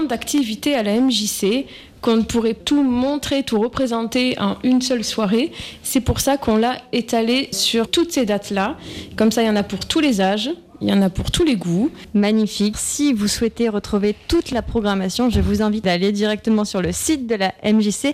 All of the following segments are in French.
tellement d'activités à la MJC qu'on ne pourrait tout montrer, tout représenter en une seule soirée. C'est pour ça qu'on l'a étalé sur toutes ces dates-là. Comme ça, il y en a pour tous les âges. Il y en a pour tous les goûts. Magnifique. Si vous souhaitez retrouver toute la programmation, je vous invite à aller directement sur le site de la MJC,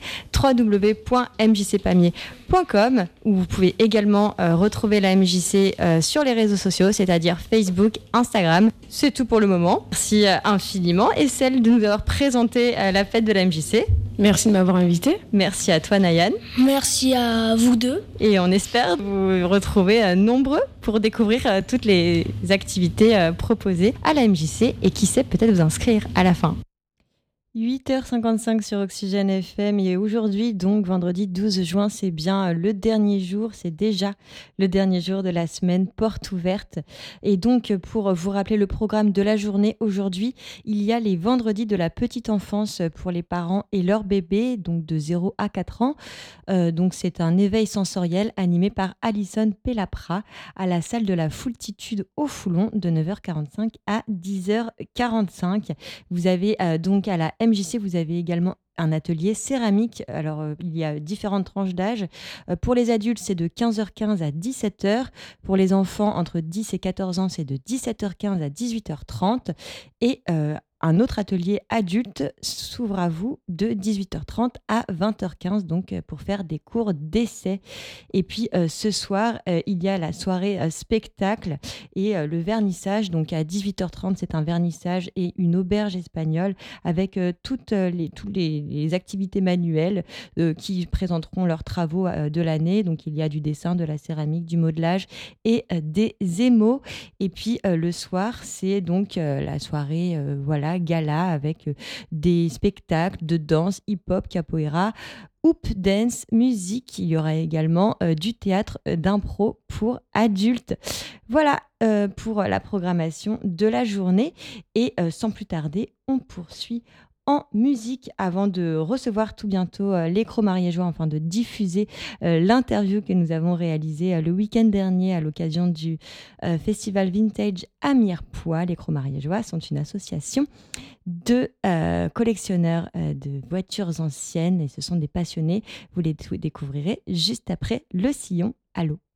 www.mjcpamiers.com, où vous pouvez également retrouver la MJC sur les réseaux sociaux, c'est-à-dire Facebook, Instagram. C'est tout pour le moment. Merci infiniment, et celle de nous avoir présenté la fête de la MJC. Merci de m'avoir invité. Merci à toi, Nayan. Merci à vous deux. Et on espère vous retrouver nombreux pour découvrir toutes les activités proposées à la MJC et qui sait peut-être vous inscrire à la fin. 8h55 sur Oxygène FM, et aujourd'hui, donc vendredi 12 juin, c'est bien le dernier jour, c'est déjà le dernier jour de la semaine porte ouverte. Et donc, pour vous rappeler le programme de la journée, aujourd'hui, il y a les vendredis de la petite enfance pour les parents et leurs bébés, donc de 0 à 4 ans. Donc c'est un éveil sensoriel animé par Alison Pellapra à la salle de la Foultitude au Foulon de 9h45 à 10h45. Vous avez donc à la MJC, vous avez également un atelier céramique. Alors, il y a différentes tranches d'âge. Pour les adultes, c'est de 15h15 à 17h. Pour les enfants, entre 10 et 14 ans, c'est de 17h15 à 18h30. Et un autre atelier adulte s'ouvre à vous de 18h30 à 20h15, donc pour faire des cours d'essai. Et puis ce soir, il y a la soirée spectacle et le vernissage. Donc à 18h30, c'est un vernissage et une auberge espagnole avec toutes les activités manuelles qui présenteront leurs travaux de l'année. Donc il y a du dessin, de la céramique, du modelage et des émaux. Et puis le soir, c'est donc la soirée gala avec des spectacles de danse, hip-hop, capoeira, hoop dance, musique. Il y aura également du théâtre d'impro pour adultes. Voilà pour la programmation de la journée. Et sans plus tarder, on poursuit en musique avant de recevoir tout bientôt les Cro-Mariégeois, enfin de diffuser l'interview que nous avons réalisée le week-end dernier à l'occasion du festival Vintage à Mirepoix. Les Cro-Mariégeois sont une association de collectionneurs de voitures anciennes et ce sont des passionnés. Vous les découvrirez juste après le sillon à l'eau.